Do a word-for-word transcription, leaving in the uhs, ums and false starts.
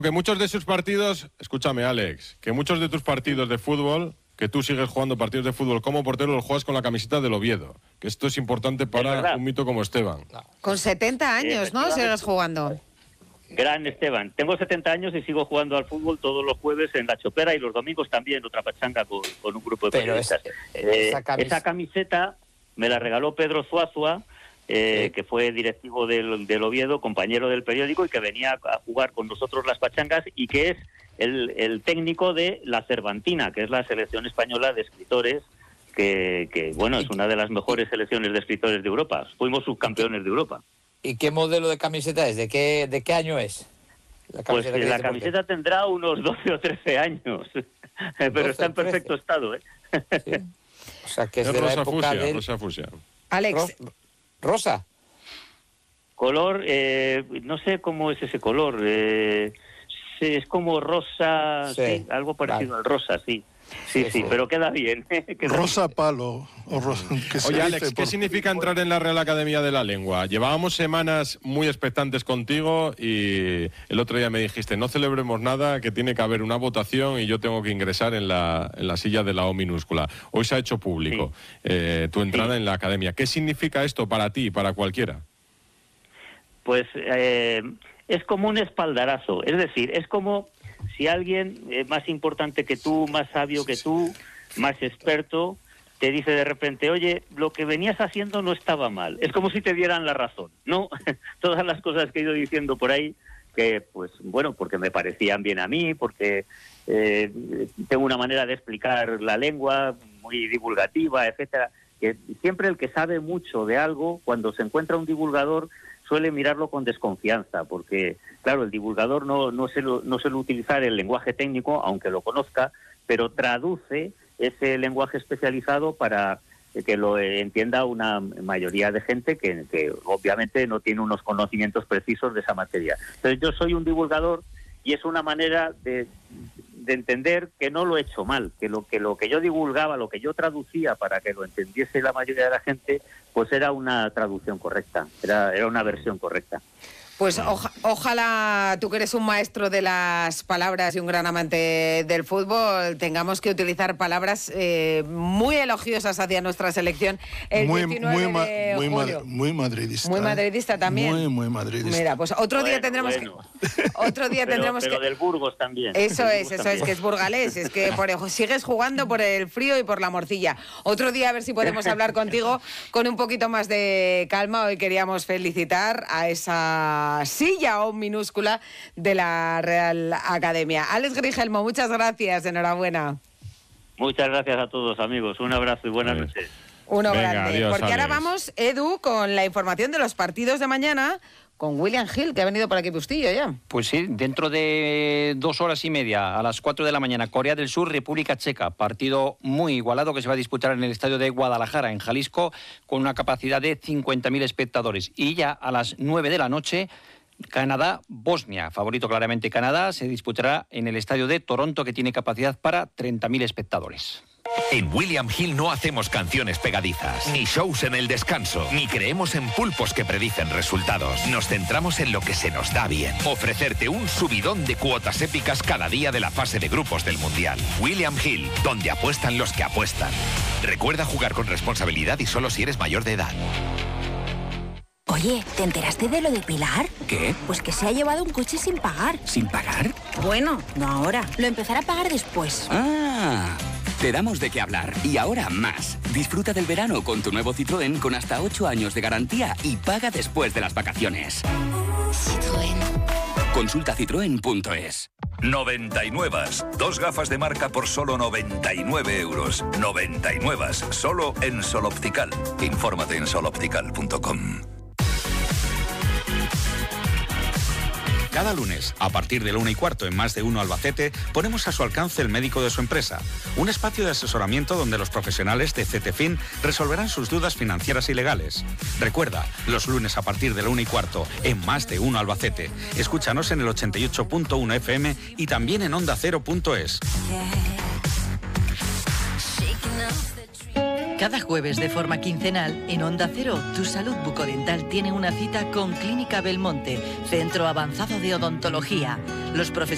Que muchos de sus partidos, escúchame Alex, que muchos de tus partidos de fútbol, que tú sigues jugando partidos de fútbol como portero, los juegas con la camiseta del Oviedo, que esto es importante para un mito como Esteban. Con setenta años, ¿no? Sigues jugando. Gran Esteban. Tengo setenta años y sigo jugando al fútbol todos los jueves en La Chopera y los domingos también, otra pachanga con, con un grupo de Pero periodistas. esa, esa, eh, camis... esa camiseta me la regaló Pedro Zuazua, eh, sí. que fue directivo del, del Oviedo, compañero del periódico y que venía a jugar con nosotros las pachangas y que es el, el técnico de la Cervantina, que es la selección española de escritores, que, que bueno, es una de las mejores selecciones de escritores de Europa. Fuimos subcampeones de Europa. ¿Y qué modelo de camiseta es? ¿De qué, de qué año es? La pues la camiseta tendrá unos doce o trece años, pero doce, está en perfecto trece. Estado, ¿eh? Sí. O sea, que es, es de rosa la época fusia, del... rosa fusia. Alex. Ro ¿Rosa? Color, eh, no sé cómo es ese color. Eh, sí, es como rosa, sí, sí algo parecido vale. al rosa, sí. Sí, sí, sí, pero queda bien. queda rosa bien. palo. O rosa, Oye, Alex, ¿qué significa entrar en la Real Academia de la Lengua? Llevábamos semanas muy expectantes contigo y el otro día me dijiste, no celebremos nada, que tiene que haber una votación y yo tengo que ingresar en la, en la silla de la O minúscula. Hoy se ha hecho público sí. eh, tu entrada sí. en la Academia. ¿Qué significa esto para ti y para cualquiera? Pues eh, es como un espaldarazo, es decir, es como... Si alguien eh, más importante que tú, más sabio que tú, más experto, te dice de repente, oye, lo que venías haciendo no estaba mal. Es como si te dieran la razón, ¿no? Todas las cosas que he ido diciendo por ahí, que pues bueno, porque me parecían bien a mí, porque eh, tengo una manera de explicar la lengua muy divulgativa, etcétera. Que siempre el que sabe mucho de algo, cuando se encuentra un divulgador, suele mirarlo con desconfianza, porque, claro, el divulgador no, no, suele, no suele utilizar el lenguaje técnico, aunque lo conozca, pero traduce ese lenguaje especializado para que lo entienda una mayoría de gente que, que obviamente no tiene unos conocimientos precisos de esa materia. Entonces yo soy un divulgador y es una manera de, de entender que no lo he hecho mal, que lo, que lo que yo divulgaba, lo que yo traducía para que lo entendiese la mayoría de la gente, pues era una traducción correcta, era, era una versión correcta. Pues oja, ojalá tú que eres un maestro de las palabras y un gran amante del fútbol, tengamos que utilizar palabras eh, muy elogiosas hacia nuestra selección el muy, diecinueve muy, de muy, julio. Muy madridista. Muy madridista también. Muy, muy madridista. Mira, pues otro bueno, día tendremos bueno. que... Otro día pero, tendremos pero que... del Burgos también. Eso del es, Burgos eso también. es, que es burgalés, es que por, sigues jugando por el frío y por la morcilla. Otro día a ver si podemos hablar contigo con un poquito más de calma. Hoy queríamos felicitar a esa silla o minúscula de la Real Academia. Alex Grigelmo, muchas gracias, enhorabuena. Muchas gracias a todos, amigos. Un abrazo y buenas sí. noches. Uno Venga, grande. adiós, Porque Alex. ahora vamos, Edu, con la información de los partidos de mañana con William Hill, que ha venido por aquí Bustillo ya. Pues sí, dentro de dos horas y media, a las cuatro de la mañana, Corea del Sur, República Checa. Partido muy igualado que se va a disputar en el estadio de Guadalajara, en Jalisco, con una capacidad de cincuenta mil espectadores. Y ya a las nueve de la noche... Canadá-Bosnia, favorito claramente Canadá, se disputará en el estadio de Toronto, que tiene capacidad para treinta mil espectadores. En William Hill no hacemos canciones pegadizas, ni shows en el descanso, ni creemos en pulpos que predicen resultados. Nos centramos en lo que se nos da bien. Ofrecerte un subidón de cuotas épicas cada día de la fase de grupos del Mundial. William Hill, donde apuestan los que apuestan. Recuerda jugar con responsabilidad y solo si eres mayor de edad. Oye, ¿te enteraste de lo de Pilar? ¿Qué? Pues que se ha llevado un coche sin pagar. ¿Sin pagar? Bueno, no ahora. Lo empezará a pagar después. Ah, te damos de qué hablar. Y ahora más. Disfruta del verano con tu nuevo Citroën con hasta ocho años de garantía y paga después de las vacaciones. Citroën. Consulta citroen punto es. noventa y nueve. Dos gafas de marca por solo noventa y nueve euros. noventa y nueve. Solo en Sol Optical. Infórmate en sol optical punto com. Cada lunes, a partir de la una y cuarto en Más de Uno Albacete, ponemos a su alcance el médico de su empresa. Un espacio de asesoramiento donde los profesionales de CETEFIN resolverán sus dudas financieras y legales. Recuerda, los lunes a partir de la una y cuarto en Más de Uno Albacete. Escúchanos en el ochenta y ocho punto uno F M y también en onda cero punto es. Cada jueves de forma quincenal, en Onda Cero, tu salud bucodental tiene una cita con Clínica Belmonte, centro avanzado de odontología. Los profesionales